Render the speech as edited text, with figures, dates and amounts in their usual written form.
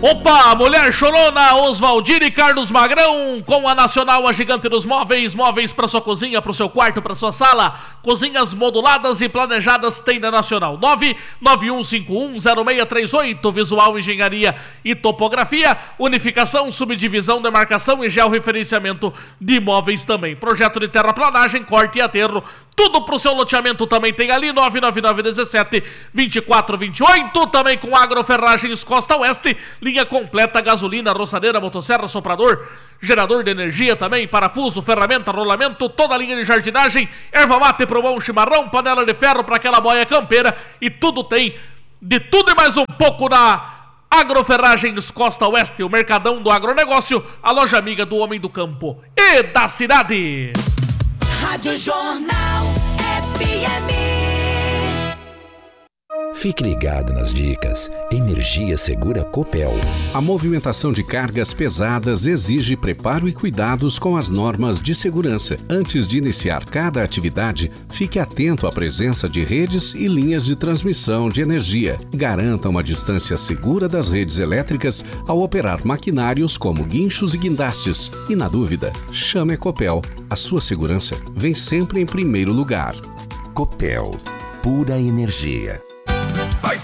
Opa, Mulher Chorona, Oswaldine e Carlos Magrão, com a Nacional, a gigante dos móveis, móveis para sua cozinha, para o seu quarto, para sua sala, cozinhas moduladas e planejadas tem na Nacional. 991510638, visual, engenharia e topografia, unificação, subdivisão, demarcação e georreferenciamento de imóveis também. Projeto de terraplanagem, corte e aterro, tudo pro seu loteamento também tem ali, 99917-2428, também com Agroferragens Costa Oeste, linha completa, gasolina, roçadeira, motosserra, soprador, gerador de energia também, parafuso, ferramenta, rolamento, toda a linha de jardinagem, erva mate pro bom chimarrão, panela de ferro para aquela boia campeira e tudo tem, de tudo e mais um pouco na Agroferragens Costa Oeste, o mercadão do agronegócio, a loja amiga do homem do campo e da cidade. Rádio Jornal FM. Fique ligado nas dicas. Energia Segura Copel. A movimentação de cargas pesadas exige preparo e cuidados com as normas de segurança. Antes de iniciar cada atividade, fique atento à presença de redes e linhas de transmissão de energia. Garanta uma distância segura das redes elétricas ao operar maquinários como guinchos e guindastes. E na dúvida, chame a Copel. A sua segurança vem sempre em primeiro lugar. Copel. Pura energia.